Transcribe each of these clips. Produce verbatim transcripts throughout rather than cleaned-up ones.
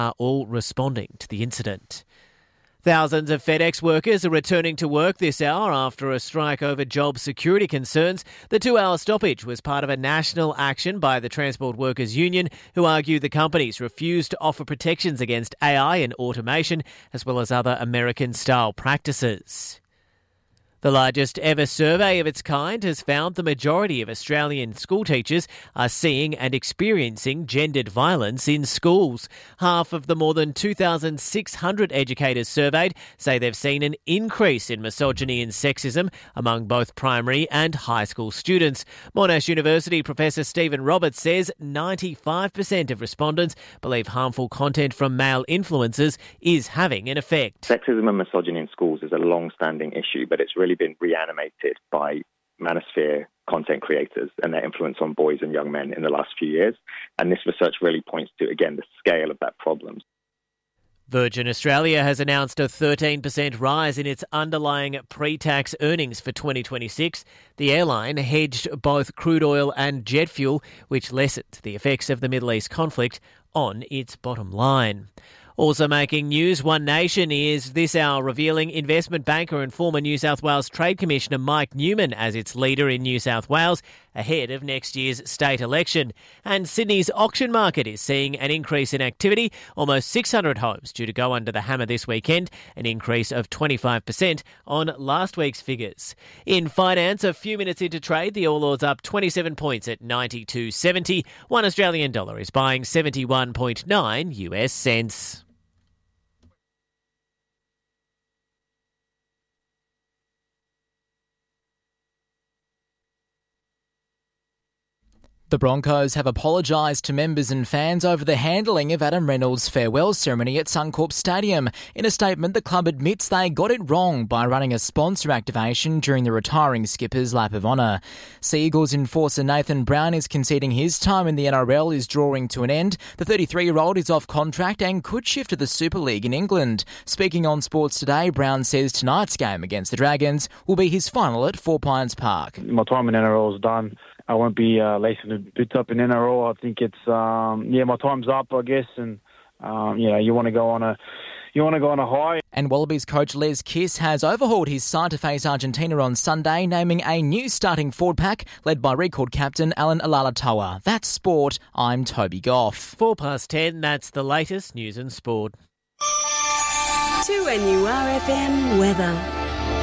are all responding to the incident. Thousands of FedEx workers are returning to work this hour after a strike over job security concerns. The two-hour stoppage was part of a national action by the Transport Workers Union, who argue the companies refuse to offer protections against A I and automation, as well as other American-style practices. The largest ever survey of its kind has found the majority of Australian school teachers are seeing and experiencing gendered violence in schools. Half of the more than two thousand six hundred educators surveyed say they've seen an increase in misogyny and sexism among both primary and high school students. Monash University Professor Stephen Roberts says ninety-five percent of respondents believe harmful content from male influencers is having an effect. Sexism and misogyny in schools is a long-standing issue, but it's really been reanimated by manosphere content creators and their influence on boys and young men in the last few years. And this research really points to, again, the scale of that problem. Virgin Australia has announced a thirteen percent rise in its underlying pre-tax earnings for twenty twenty-six. The airline hedged both crude oil and jet fuel, which lessened the effects of the Middle East conflict on its bottom line. Also making news, One Nation is this hour revealing investment banker and former New South Wales Trade Commissioner Mike Newman as its leader in New South Wales ahead of next year's state election. And Sydney's auction market is seeing an increase in activity. Almost six hundred homes due to go under the hammer this weekend, an increase of twenty-five percent on last week's figures. In finance, a few minutes into trade, the All Ords up twenty-seven points at ninety-two seventy. One Australian dollar is buying seventy-one point nine U S cents. The Broncos have apologised to members and fans over the handling of Adam Reynolds' farewell ceremony at Suncorp Stadium. In a statement, the club admits they got it wrong by running a sponsor activation during the retiring skipper's lap of honour. Sea Eagles enforcer Nathan Brown is conceding his time in the N R L is drawing to an end. The thirty-three-year-old is off contract and could shift to the Super League in England. Speaking on Sports Today, Brown says tonight's game against the Dragons will be his final at Four Pines Park. My time in N R L is done. I won't be uh, lacing the bits up in N R L. I think it's um, yeah, my time's up, I guess, and um, you know, you want to go on a you want to go on a high. And Wallabies coach Les Kiss has overhauled his side to face Argentina on Sunday, naming a new starting forward pack led by recalled captain Alan Alalatoa. That's sport. I'm Toby Goff. Four past ten. That's the latest news and sport. two N U R F M weather.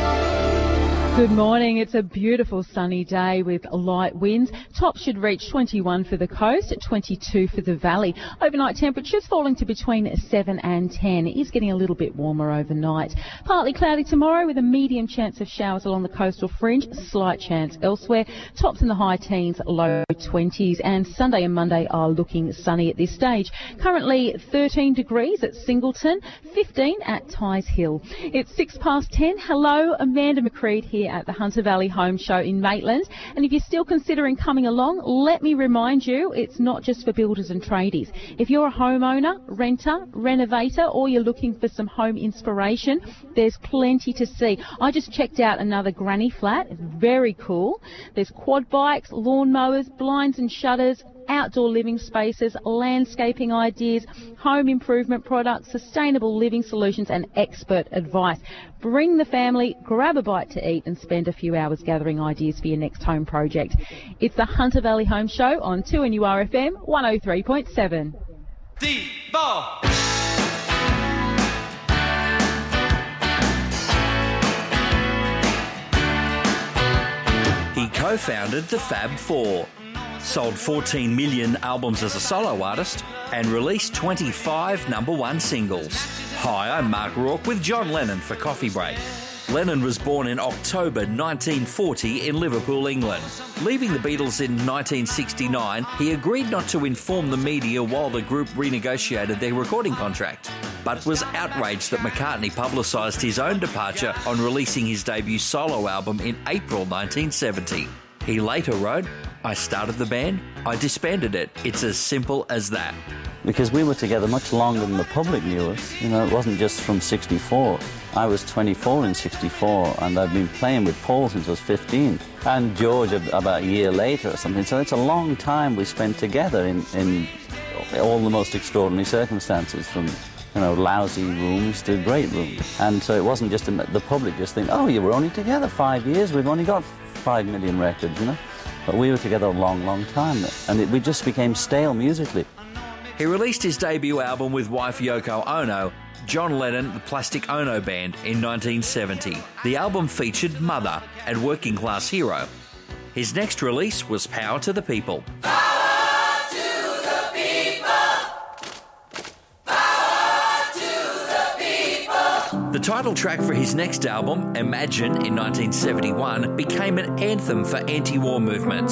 Good morning. It's a beautiful sunny day with light winds. Tops should reach twenty-one for the coast, twenty-two for the valley. Overnight temperatures falling to between seven and ten. It is getting a little bit warmer overnight. Partly cloudy tomorrow with a medium chance of showers along the coastal fringe, slight chance elsewhere. Tops in the high teens, low twenties. And Sunday and Monday are looking sunny at this stage. Currently thirteen degrees at Singleton, fifteen at Tighes Hill. It's six past ten. Hello, Amanda McCreed here at the Hunter Valley Home Show in Maitland. And if you're still considering coming along, let me remind you, it's not just for builders and tradies. If you're a homeowner, renter, renovator, or you're looking for some home inspiration, there's plenty to see. I just checked out another granny flat. It's very cool. There's quad bikes, lawn mowers, blinds and shutters, outdoor living spaces, landscaping ideas, home improvement products, sustainable living solutions and expert advice. Bring the family, grab a bite to eat and spend a few hours gathering ideas for your next home project. It's the Hunter Valley Home Show on two N U R F M one oh three point seven. Devo! He co-founded the Fab Four, sold fourteen million albums as a solo artist, and released twenty-five number one singles. Hi, I'm Mark Rourke with John Lennon for Coffee Break. Lennon was born in October nineteen forty in Liverpool, England. Leaving the Beatles in nineteen sixty-nine, he agreed not to inform the media while the group renegotiated their recording contract, but was outraged that McCartney publicised his own departure on releasing his debut solo album in April nineteen seventy. He later wrote, "I started the band, I disbanded it. It's as simple as that." Because we were together much longer than the public knew us. You know, it wasn't just from sixty-four. I was twenty-four in sixty-four, and I've been playing with Paul since I was fifteen. And George about a year later or something. So it's a long time we spent together in, in all the most extraordinary circumstances, from, you know, lousy rooms to great rooms. And so it wasn't just the public just think, oh, you were only together five years, we've only got five million records, you know. But we were together a long, long time, and it, we just became stale musically. He released his debut album with wife Yoko Ono, John Lennon, the Plastic Ono Band, in nineteen seventy. The album featured Mother and Working Class Hero. His next release was Power to the People. Power to the people! Power to the people! The title track for his next album, Imagine, in nineteen seventy-one, became an anthem for anti-war movements.